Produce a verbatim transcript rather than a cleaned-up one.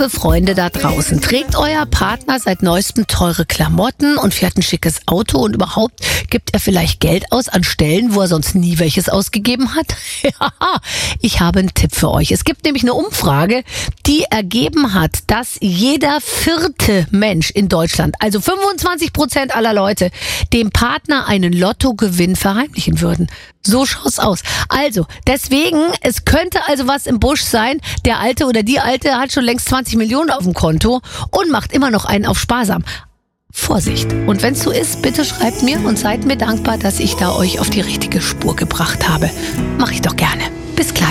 Liebe Freunde da draußen, trägt euer Partner seit neuestem teure Klamotten und fährt ein schickes Auto und überhaupt gibt er vielleicht Geld aus an Stellen, wo er sonst nie welches ausgegeben hat? Ja, ich habe einen Tipp für euch. Es gibt nämlich eine Umfrage, die ergeben hat, dass jeder vierte Mensch in Deutschland, also fünfundzwanzig Prozent aller Leute, dem Partner einen Lottogewinn verheimlichen würden. So schaut's aus. Also, deswegen, es könnte also was im Busch sein. Der Alte oder die Alte hat schon längst zwanzig Millionen auf dem Konto und macht immer noch einen auf sparsam. Vorsicht. Und wenn's so ist, bitte schreibt mir und seid mir dankbar, dass ich da euch auf die richtige Spur gebracht habe. Mach ich doch gerne. Bis gleich.